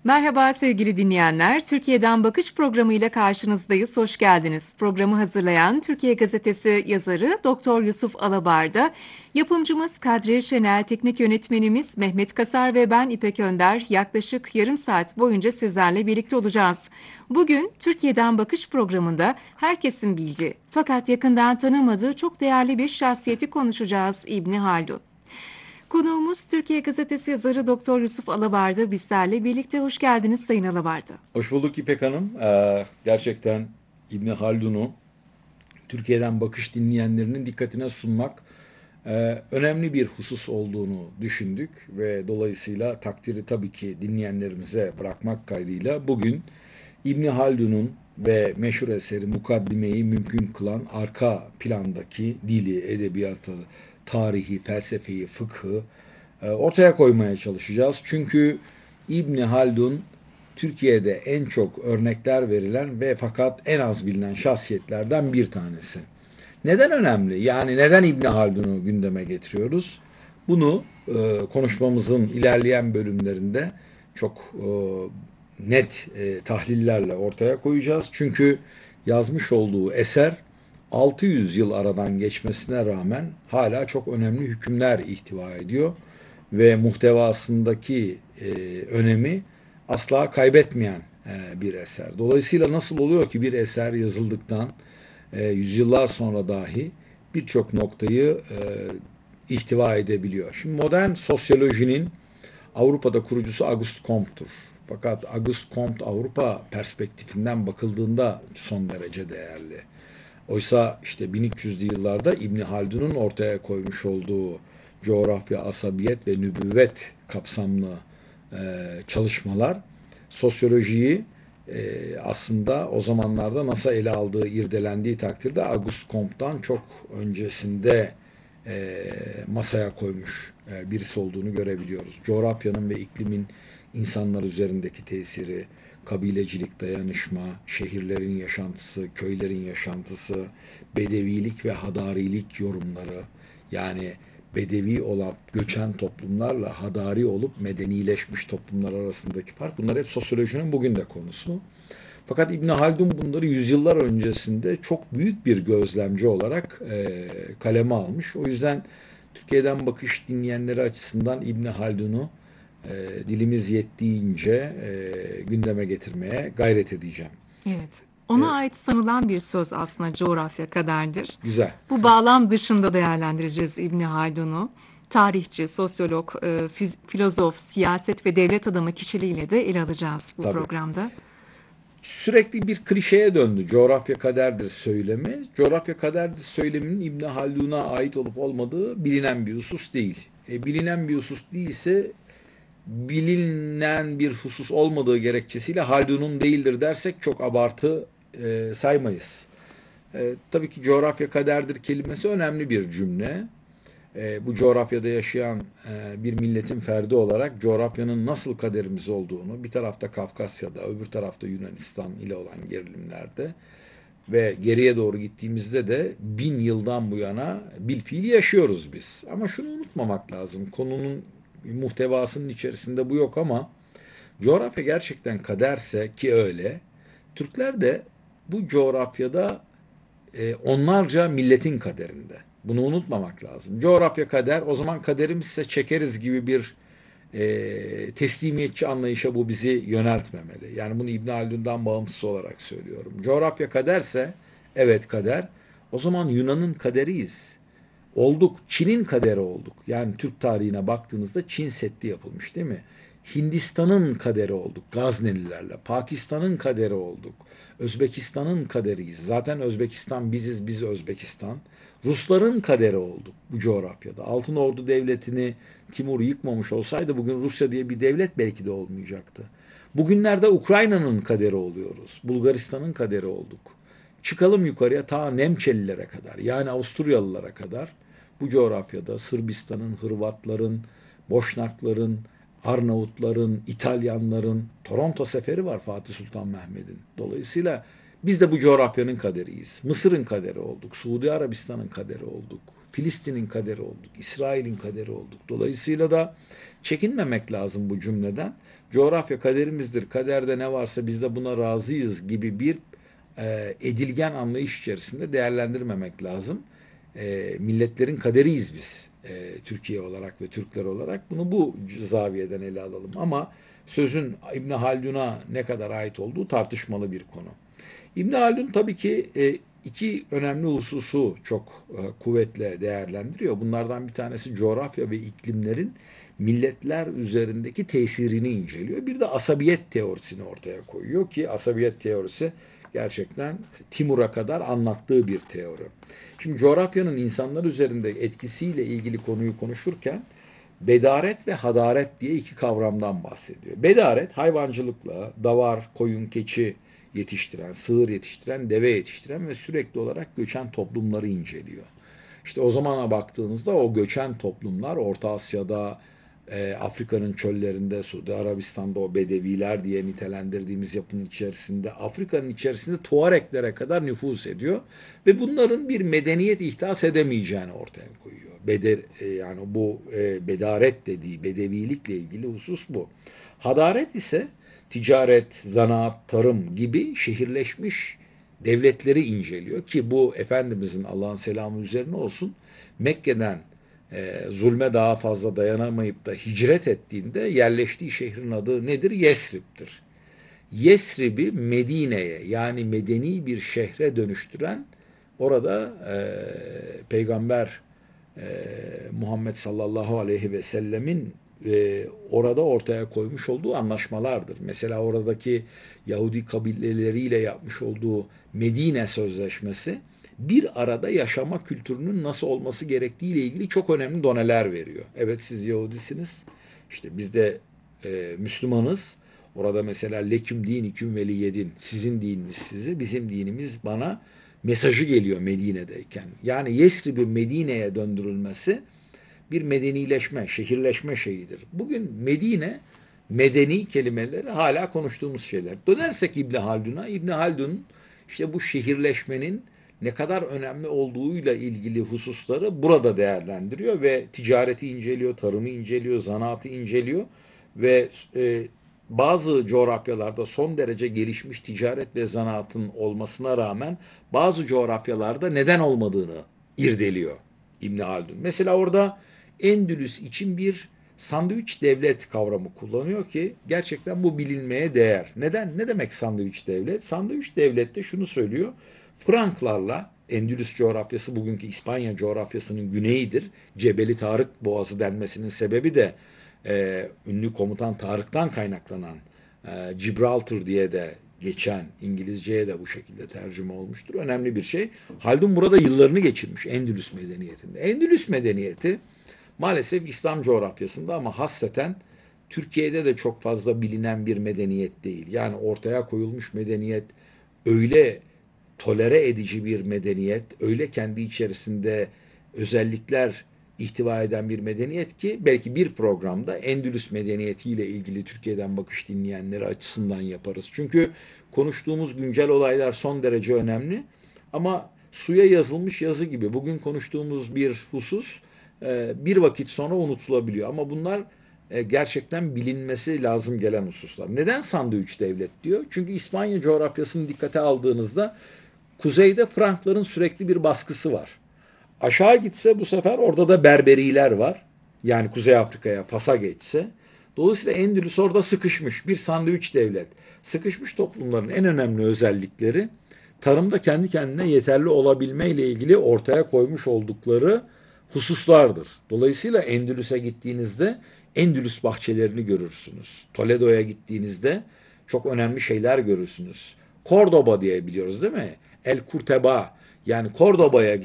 Merhaba sevgili dinleyenler. Türkiye'den Bakış programıyla karşınızdayız. Hoş geldiniz. Programı hazırlayan Türkiye Gazetesi yazarı Doktor Yusuf Alabar'da, yapımcımız Kadriye Şenel, teknik yönetmenimiz Mehmet Kasar ve ben İpek Önder yaklaşık yarım saat boyunca sizlerle birlikte olacağız. Bugün Türkiye'den Bakış programında herkesin bildiği fakat yakından tanımadığı çok değerli bir şahsiyeti konuşacağız, İbni Haldun. Konuğumuz Türkiye Gazetesi yazarı Doktor Yusuf Alabar'da bizlerle birlikte. Hoş geldiniz Sayın Alabar'da. Hoş bulduk İpek Hanım. Gerçekten İbni Haldun'u Türkiye'den bakış dinleyenlerinin dikkatine sunmak önemli bir husus olduğunu düşündük ve dolayısıyla takdiri tabii ki dinleyenlerimize bırakmak kaydıyla bugün İbni Haldun'un ve meşhur eseri Mukaddime'yi mümkün kılan arka plandaki dili, edebiyatı, tarihi, felsefeyi, fıkhı ortaya koymaya çalışacağız. Çünkü İbni Haldun Türkiye'de en çok örnekler verilen ve fakat en az bilinen şahsiyetlerden bir tanesi. Neden önemli? Yani neden İbni Haldun'u gündeme getiriyoruz? Bunu konuşmamızın ilerleyen bölümlerinde çok net tahlillerle ortaya koyacağız. Çünkü yazmış olduğu eser 600 yıl aradan geçmesine rağmen hala çok önemli hükümler ihtiva ediyor ve muhtevasındaki önemi asla kaybetmeyen bir eser. Dolayısıyla nasıl oluyor ki bir eser yazıldıktan yüzyıllar sonra dahi birçok noktayı ihtiva edebiliyor. Şimdi modern sosyolojinin Avrupa'da kurucusu Auguste Comte'tur. Fakat Auguste Comte Avrupa perspektifinden bakıldığında son derece değerli. Oysa işte 1300'lü yıllarda İbni Haldun'un ortaya koymuş olduğu coğrafya, asabiyet ve nübüvvet kapsamlı çalışmalar sosyolojiyi aslında o zamanlarda nasıl ele aldığı irdelendiği takdirde Auguste Comte'dan çok öncesinde masaya koymuş birisi olduğunu görebiliyoruz. Coğrafyanın ve iklimin insanlar üzerindeki tesiri, kabilecilik, dayanışma, şehirlerin yaşantısı, köylerin yaşantısı, bedevilik ve hadarilik yorumları, yani bedevi olan göçen toplumlarla hadari olup medenileşmiş toplumlar arasındaki fark, bunlar hep sosyolojinin bugün de konusu. Fakat İbn Haldun bunları yüzyıllar öncesinde çok büyük bir gözlemci olarak kaleme almış. O yüzden Türkiye'den bakış dinleyenleri açısından İbn Haldun'u dilimiz yettiğince gündeme getirmeye gayret edeceğim. Evet. Ona ait sanılan bir söz aslında coğrafya kaderdir. Güzel. Bu bağlam dışında değerlendireceğiz İbni Haldun'u. Tarihçi, sosyolog, filozof, siyaset ve devlet adamı kişiliğiyle de ele alacağız bu Tabii. programda. Sürekli bir klişeye döndü coğrafya kaderdir söylemi. Coğrafya kaderdir söyleminin İbn Haldun'a ait olup olmadığı bilinen bir husus değil. Bilinen bir husus değilse bilinen bir husus olmadığı gerekçesiyle Haldun'un değildir dersek çok abartı saymayız. Tabii ki coğrafya kaderdir kelimesi önemli bir cümle. Bu coğrafyada yaşayan bir milletin ferdi olarak coğrafyanın nasıl kaderimiz olduğunu, bir tarafta Kafkasya'da, öbür tarafta Yunanistan ile olan gerilimlerde ve geriye doğru gittiğimizde de 1000 yıldan bu yana bilfiil yaşıyoruz biz. Ama şunu unutmamak lazım. Konunun muhtevasının içerisinde bu yok ama coğrafya gerçekten kaderse ki öyle, Türkler de bu coğrafyada onlarca milletin kaderinde. Bunu unutmamak lazım. Coğrafya kader, o zaman kaderimizse çekeriz gibi bir teslimiyetçi anlayışa bu bizi yöneltmemeli. Yani bunu İbn Haldun'dan bağımsız olarak söylüyorum. Coğrafya kaderse, evet kader, o zaman Yunan'ın kaderiyiz. Olduk, Çin'in kaderi olduk. Yani Türk tarihine baktığınızda Çin Seddi yapılmış değil mi? Hindistan'ın kaderi olduk Gaznelilerle. Pakistan'ın kaderi olduk. Özbekistan'ın kaderiyiz. Zaten Özbekistan biziz, biz Özbekistan. Rusların kaderi olduk bu coğrafyada. Altın Ordu Devleti'ni Timur yıkmamış olsaydı bugün Rusya diye bir devlet belki de olmayacaktı. Bugünlerde Ukrayna'nın kaderi oluyoruz. Bulgaristan'ın kaderi olduk. Çıkalım yukarıya ta Nemçelilere kadar, yani Avusturyalılara kadar bu coğrafyada Sırbistan'ın, Hırvatların, Boşnakların, Arnavutların, İtalyanların Toronto seferi var Fatih Sultan Mehmet'in. Dolayısıyla biz de bu coğrafyanın kaderiyiz. Mısır'ın kaderi olduk, Suudi Arabistan'ın kaderi olduk, Filistin'in kaderi olduk, İsrail'in kaderi olduk. Dolayısıyla da çekinmemek lazım bu cümleden. Coğrafya kaderimizdir, kaderde ne varsa biz de buna razıyız gibi bir edilgen anlayış içerisinde değerlendirmemek lazım. Milletlerin kaderiyiz biz Türkiye olarak ve Türkler olarak. Bunu bu zaviyeden ele alalım. Ama sözün İbn Haldun'a ne kadar ait olduğu tartışmalı bir konu. İbn Haldun tabii ki iki önemli hususu çok kuvvetle değerlendiriyor. Bunlardan bir tanesi coğrafya ve iklimlerin milletler üzerindeki tesirini inceliyor. Bir de asabiyet teorisini ortaya koyuyor ki asabiyet teorisi gerçekten Timur'a kadar anlattığı bir teori. Şimdi coğrafyanın insanlar üzerinde etkisiyle ilgili konuyu konuşurken bedaret ve hadaret diye iki kavramdan bahsediyor. Bedaret hayvancılıkla davar, koyun, keçi yetiştiren, sığır yetiştiren, deve yetiştiren ve sürekli olarak göçen toplumları inceliyor. İşte o zamana baktığınızda o göçen toplumlar Orta Asya'da, Afrika'nın çöllerinde, Suudi Arabistan'da o Bedeviler diye nitelendirdiğimiz yapının içerisinde, Afrika'nın içerisinde Tuareglere kadar nüfuz ediyor ve bunların bir medeniyet ihdas edemeyeceğini ortaya koyuyor. Yani bu bedaret dediği bedevilikle ilgili husus bu. Hadaret ise ticaret, zanaat, tarım gibi şehirleşmiş devletleri inceliyor ki bu Efendimizin Allah'ın selamı üzerine olsun Mekke'den zulme daha fazla dayanamayıp da hicret ettiğinde yerleştiği şehrin adı nedir? Yesrib'tir. Yesrib'i Medine'ye yani medeni bir şehre dönüştüren orada Peygamber Muhammed sallallahu aleyhi ve sellemin orada ortaya koymuş olduğu anlaşmalardır. Mesela oradaki Yahudi kabileleriyle yapmış olduğu Medine Sözleşmesi bir arada yaşama kültürünün nasıl olması gerektiği ile ilgili çok önemli doneler veriyor. Evet siz Yahudisiniz, işte biz de Müslümanız. Orada mesela leküm dinüküm veliyedin, sizin dininiz size, bizim dinimiz bana mesajı geliyor Medine'deyken. Yani Yesrib'in Medine'ye döndürülmesi bir medenileşme, şehirleşme şeyidir. Bugün Medine, medeni kelimeleri hala konuştuğumuz şeyler. Dönersek İbn Haldun'a, İbn Haldun işte bu şehirleşmenin ne kadar önemli olduğuyla ilgili hususları burada değerlendiriyor ve ticareti inceliyor, tarımı inceliyor, zanaatı inceliyor ve bazı coğrafyalarda son derece gelişmiş ticaret ve zanaatın olmasına rağmen bazı coğrafyalarda neden olmadığını irdeliyor İbn Haldun. Mesela orada Endülüs için bir sandviç devlet kavramı kullanıyor ki gerçekten bu bilinmeye değer. Neden? Ne demek sandviç devlet? Sandviç devlet de şunu söylüyor. Franklarla Endülüs coğrafyası bugünkü İspanya coğrafyasının güneyidir. Cebeli Tarık Boğazı denmesinin sebebi de ünlü komutan Tarık'tan kaynaklanan Gibraltar diye de geçen İngilizceye de bu şekilde tercüme olmuştur. Önemli bir şey. Haldun burada yıllarını geçirmiş Endülüs medeniyetinde. Endülüs medeniyeti maalesef İslam coğrafyasında ama hasreten Türkiye'de de çok fazla bilinen bir medeniyet değil. Yani ortaya koyulmuş medeniyet öyle tolere edici bir medeniyet, öyle kendi içerisinde özellikler ihtiva eden bir medeniyet ki belki bir programda Endülüs medeniyetiyle ilgili Türkiye'den bakış dinleyenleri açısından yaparız. Çünkü konuştuğumuz güncel olaylar son derece önemli ama suya yazılmış yazı gibi bugün konuştuğumuz bir husus bir vakit sonra unutulabiliyor. Ama bunlar gerçekten bilinmesi lazım gelen hususlar. Neden sandviç devlet diyor? Çünkü İspanya coğrafyasını dikkate aldığınızda kuzeyde Frankların sürekli bir baskısı var. Aşağı gitse bu sefer orada da Berberiler var. Yani Kuzey Afrika'ya, Fas'a geçse. Dolayısıyla Endülüs orada sıkışmış bir sandviç devlet. Sıkışmış toplumların en önemli özellikleri tarımda kendi kendine yeterli olabilme ile ilgili ortaya koymuş oldukları hususlardır. Dolayısıyla Endülüs'e gittiğinizde Endülüs bahçelerini görürsünüz. Toledo'ya gittiğinizde çok önemli şeyler görürsünüz. Cordoba diye biliyoruz değil mi? El Kurteba yani Cordoba'ya